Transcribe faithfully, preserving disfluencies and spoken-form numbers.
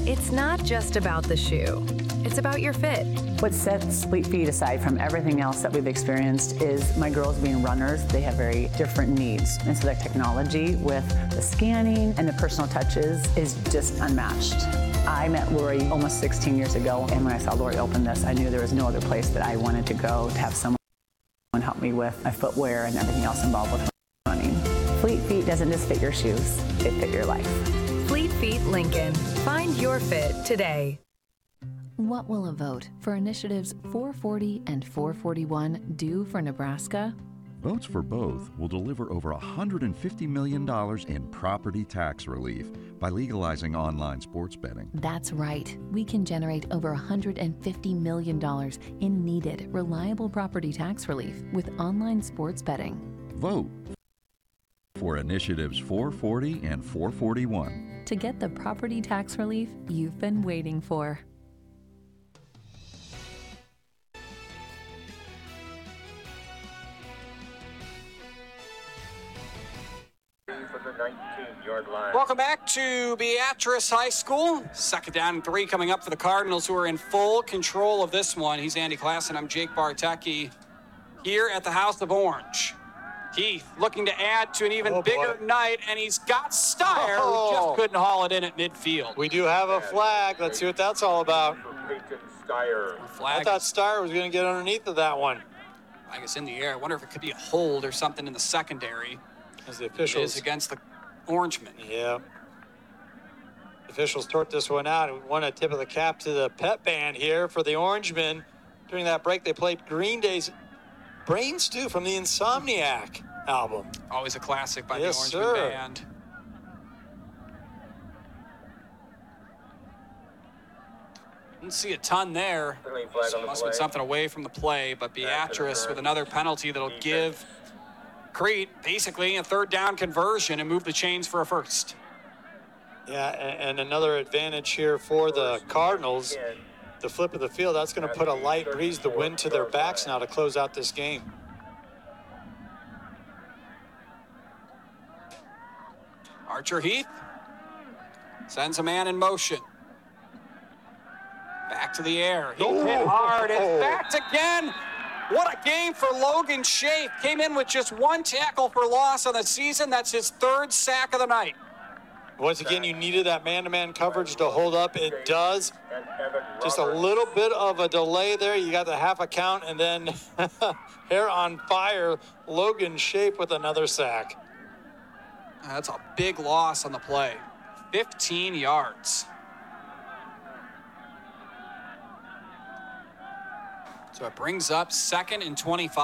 It's not just about the shoe. It's about your fit. What sets Fleet Feet aside from everything else that we've experienced is my girls being runners. They have very different needs. And so that technology with the scanning and the personal touches is just unmatched. I met Lori almost sixteen years ago, and when I saw Lori open this, I knew there was no other place that I wanted to go to have someone help me with my footwear and everything else involved with running. Fleet Feet doesn't just fit your shoes, they fit your life. Fleet Feet Lincoln. Find your fit today. What will a vote for initiatives four forty and four forty-one do for Nebraska? Votes for both will deliver over one hundred fifty million dollars in property tax relief by legalizing online sports betting. That's right. We can generate over one hundred fifty million dollars in needed, reliable property tax relief with online sports betting. Vote for initiatives four forty and four forty-one to get the property tax relief you've been waiting for. Welcome back to Beatrice High School. Second down and three coming up for the Cardinals, who are in full control of this one. He's Andy Klassen. I'm Jake Bartecki here at the House of Orange. Heath looking to add to an even oh, bigger boy. night, and he's got Steyer, oh. who just couldn't haul it in at midfield. We do have a flag. Let's see what that's all about. Flag. I thought Steyer was going to get underneath of that one. I guess in the air. I wonder if it could be a hold or something in the secondary. As the officials. It is against the Orangemen. Yeah. The officials sort this one out. We want a tip of the cap to the pep band here for the Orangemen. During that break, they played Green Day's Brain Stew from the Insomniac album. Always a classic by yes, the Orangemen sir. band. Didn't see a ton there. So must have been something away from the play, but Beatrice with another penalty that'll give Crete basically a third down conversion and move the chains for a first. Yeah, and, and another advantage here for the Cardinals. The flip of the field, that's going to put a light breeze, the wind to their backs now to close out this game. Archer Heath sends a man in motion. Back to the air. He hit hard and backed again. What a game for Logan Schaaf. Came in with just one tackle for loss on the season. That's his third sack of the night. Once again, you needed that man-to-man coverage to hold up. It does. Just a little bit of a delay there. You got the half a count, and then hair on fire, Logan Schaaf with another sack. That's a big loss on the play. fifteen yards. So it brings up second and twenty-five.